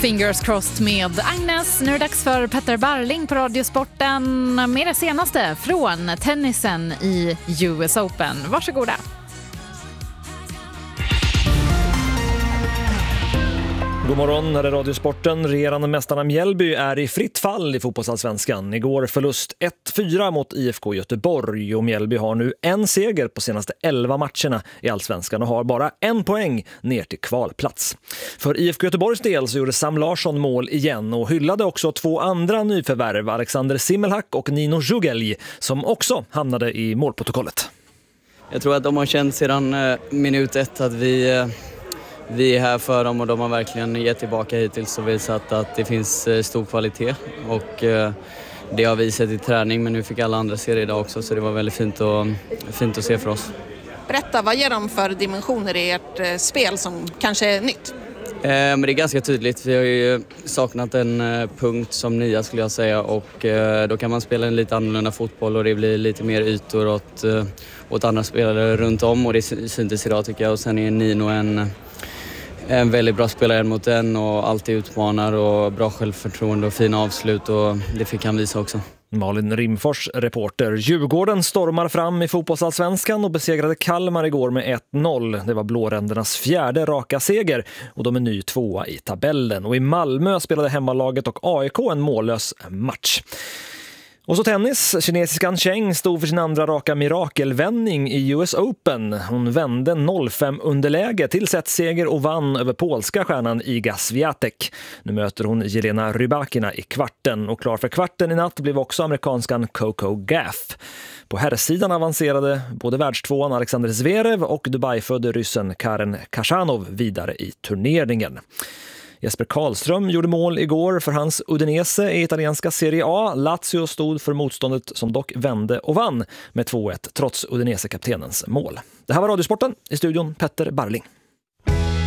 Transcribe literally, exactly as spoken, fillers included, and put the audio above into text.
Fingers crossed med Agnes. Nu är det dags för Petter Barling på Radiosporten med det senaste från tennisen i U S Open. Varsågoda. God morgon, här är Radiosporten. Regerande mästarna Mjällby är i fritt fall i fotbollsallsvenskan. Igår förlust ett fyra mot I F K Göteborg och Mjällby har nu en seger på senaste elva matcherna i allsvenskan och har bara en poäng ner till kvalplats. För I F K Göteborgs del så gjorde Sam Larsson mål igen och hyllade också två andra nyförvärv, Alexander Simmelhack och Nino Jugelj, som också hamnade i målprotokollet. Jag tror att de har känt sedan minut ett att vi... Vi är här för dem och de har verkligen gett tillbaka hittills och visat att det finns stor kvalitet. Och det har vi sett i träning, men nu fick alla andra se det idag också, så det var väldigt fint, och, fint att se för oss. Berätta, vad ger de för dimensioner i ert spel som kanske är nytt? Eh, men det är ganska tydligt. Vi har ju saknat en eh, punkt som nia skulle jag säga, och eh, då kan man spela en lite annorlunda fotboll och det blir lite mer ytor åt, eh, åt andra spelare runt om, och det syntes idag tycker jag. Och sen är Nino en... En väldigt bra spelare en mot en och alltid utmanar och bra självförtroende och fina avslut, och det fick han visa också. Malin Rimfors, reporter. Djurgården stormar fram i fotbollsallsvenskan och besegrade Kalmar igår med ett noll. Det var blårändernas fjärde raka seger och de är ny tvåa i tabellen. Och i Malmö spelade hemmalaget och A I K en mållös match. Och så tennis. Kinesiskan Cheng stod för sin andra raka mirakelvändning i U S Open. Hon vände noll fem underläge till setseger och vann över polska stjärnan Iga Swiatek. Nu möter hon Jelena Rybakina i kvarten, och klar för kvarten i natt blev också amerikanskan Coco Gauff. På herrsidan avancerade både världstvåan Alexander Zverev och Dubai-födde ryssen Karen Khachanov vidare i turneringen. Jesper Karlström gjorde mål igår för hans Udinese i italienska Serie A. Lazio stod för motståndet som dock vände och vann med två ett trots Udinese-kaptenens mål. Det här var Radiosporten, i studion Petter Barling.